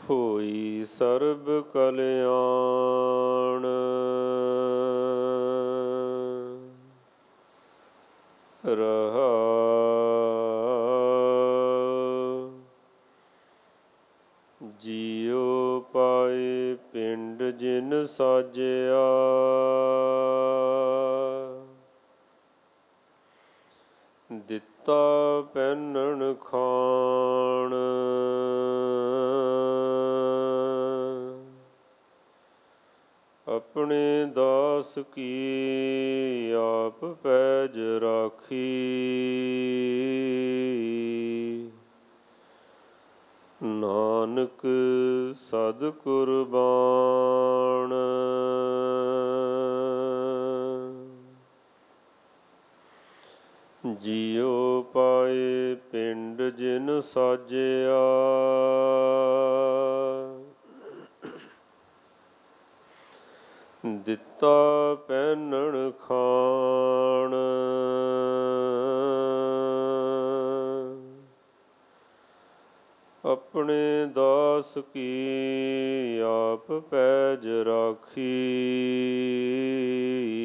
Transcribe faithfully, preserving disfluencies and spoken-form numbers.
ਹੋਈ ਸਰਬ ਕਲਿਆਣ। ਰਹਾਉ ਜੀਉ ਪਾਏ ਪਿੰਡ ਜਿਨ ਸਾਜਿਆ, ਦਿੱਤਾ ਪਹਿਨਣ ਖਾਣ। ਆਪਣੇ ਦਾਸ ਕੀ ਆਪ ਪੈਜ ਰਾਖੀ, ਨਾਨਕ ਸਦ ਕੁਰਬਾਨ। ਜੀਉ ਪਾਏ ਪਿੰਡ ਜਿਨ ਸਾਜਿਆ, ਦਿੱਤਾ ਪਹਿਨਣ ਖਾਣ। ਆਪਣੇ ਦਾਸ ਕੀ ਆਪ ਪੈਜ ਰਾਖੀ,